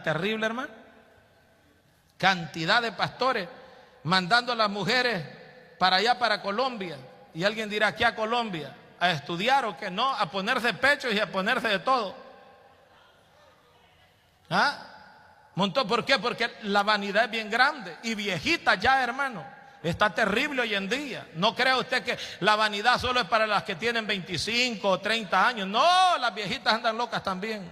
tan terrible, hermano. Cantidad de pastores mandando a las mujeres para allá, para Colombia. Y alguien dirá, ¿qué a Colombia? ¿A estudiar o qué? No, a ponerse pechos y a ponerse de todo. ¿Ah? Montó, ¿por qué? Porque la vanidad es bien grande y viejita ya, hermano. Está terrible hoy en día. No cree usted que la vanidad solo es para las que tienen 25 o 30 años. No, las viejitas andan locas también.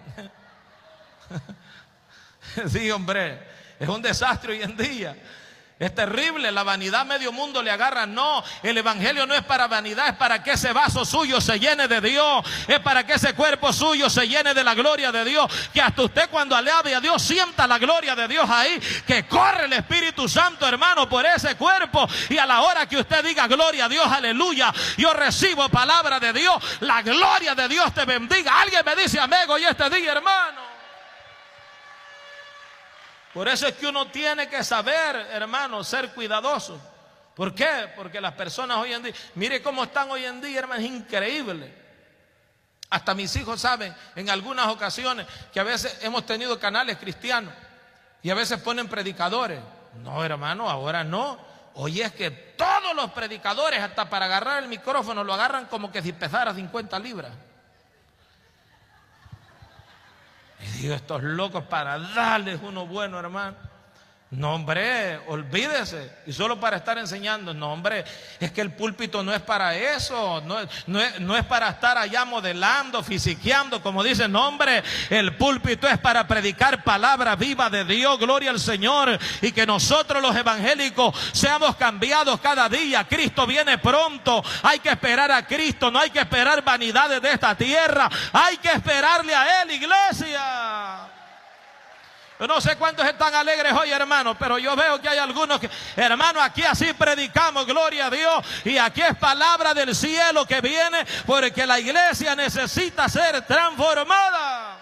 Sí, hombre, es un desastre hoy en día. Es terrible, la vanidad medio mundo le agarra. No, el evangelio no es para vanidad, es para que ese vaso suyo se llene de Dios, es para que ese cuerpo suyo se llene de la gloria de Dios, que hasta usted cuando alabe a Dios sienta la gloria de Dios ahí, que corre el Espíritu Santo, hermano, por ese cuerpo, y a la hora que usted diga gloria a Dios, aleluya, yo recibo palabra de Dios, la gloria de Dios te bendiga. Alguien me dice amén hoy este día, hermano. Por eso es que uno tiene que saber, hermano, ser cuidadoso. ¿Por qué? Porque las personas hoy en día, mire cómo están hoy en día, hermano, es increíble. Hasta mis hijos saben en algunas ocasiones que a veces hemos tenido canales cristianos y a veces ponen predicadores. No, hermano, ahora no. Oye, es que todos los predicadores, hasta para agarrar el micrófono, lo agarran como que si pesara 50 libras. Y digo, estos locos para darles uno bueno, hermano. No, hombre, olvídese. Y solo para estar enseñando. No, hombre, es que el púlpito no es para eso. No es para estar allá modelando, fisiqueando, como dicen. No, hombre, el púlpito es para predicar palabra viva de Dios. Gloria al Señor. Y que nosotros los evangélicos seamos cambiados cada día. Cristo viene pronto. Hay que esperar a Cristo. No hay que esperar vanidades de esta tierra. Hay que esperarle a Él, iglesia. Yo no sé cuántos están alegres hoy, hermano, pero yo veo que hay algunos que, hermano, aquí así predicamos, gloria a Dios, y aquí es palabra del cielo que viene, porque la iglesia necesita ser transformada.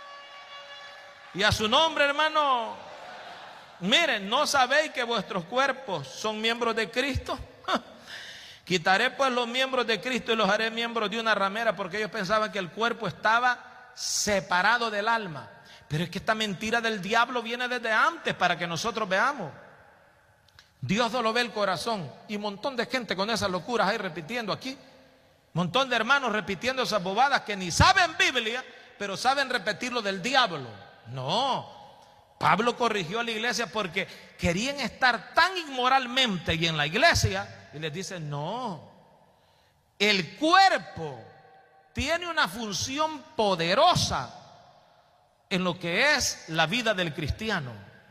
Y a su nombre, hermano, miren, ¿no sabéis que vuestros cuerpos son miembros de Cristo? Quitaré pues los miembros de Cristo y los haré miembros de una ramera, porque ellos pensaban que el cuerpo estaba separado del alma. Pero es que esta mentira del diablo viene desde antes para que nosotros veamos. Dios no lo ve el corazón. Y un montón de gente con esas locuras ahí repitiendo aquí. Un montón de hermanos repitiendo esas bobadas que ni saben Biblia, pero saben repetir lo del diablo. No. Pablo corrigió a la iglesia porque querían estar tan inmoralmente y en la iglesia. Y les dice, no. El cuerpo tiene una función poderosa en lo que es la vida del cristiano.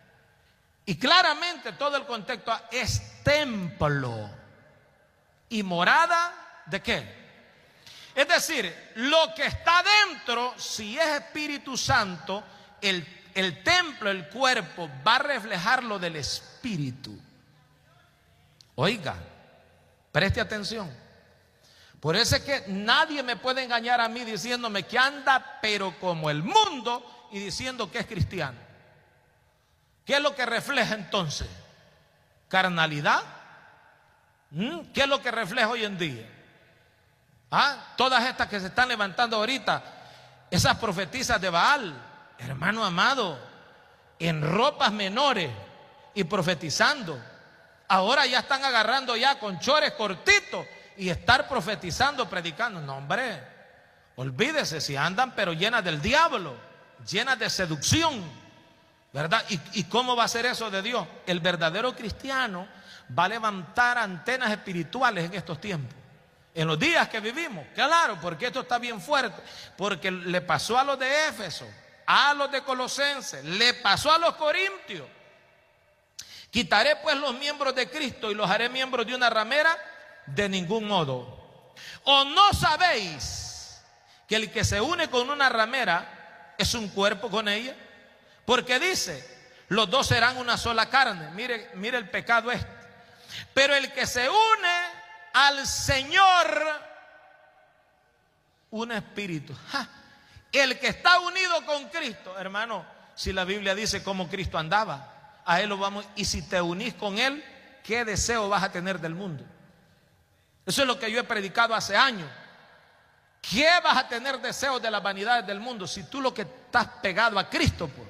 Y claramente todo el contexto es templo y morada ¿de qué? Es decir, lo que está dentro, si es Espíritu Santo, el templo, el cuerpo, va a reflejar lo del Espíritu. Oiga, preste atención. Por eso es que nadie me puede engañar a mí diciéndome que anda pero como el mundo y diciendo que es cristiano. ¿Qué es lo que refleja entonces? ¿Carnalidad? ¿Qué es lo que refleja hoy en día? Todas estas que se están levantando ahorita, esas profetisas de Baal, hermano amado, en ropas menores y profetizando. Ahora ya están agarrando ya con chores cortitos y estar profetizando, predicando. No, hombre, olvídese, si andan pero llenas del diablo, llenas de seducción, ¿verdad? ¿Y cómo va a ser eso de Dios? El verdadero cristiano va a levantar antenas espirituales en estos tiempos, en los días que vivimos. Claro, porque esto está bien fuerte, porque le pasó a los de Éfeso, a los de Colosenses, le pasó a los corintios. Quitaré pues los miembros de Cristo y los haré miembros de una ramera. De ningún modo. ¿O no sabéis que el que se une con una ramera es un cuerpo con ella? Porque dice, los dos serán una sola carne. Mire el pecado este. Pero el que se une al Señor, un espíritu. El que está unido con Cristo, hermano, si la Biblia dice cómo Cristo andaba, a Él lo vamos. Y si te unís con Él, ¿qué deseo vas a tener del mundo? Eso es lo que yo he predicado hace años. ¿Qué vas a tener deseos de las vanidades del mundo si tú lo que estás pegado a Cristo, pues?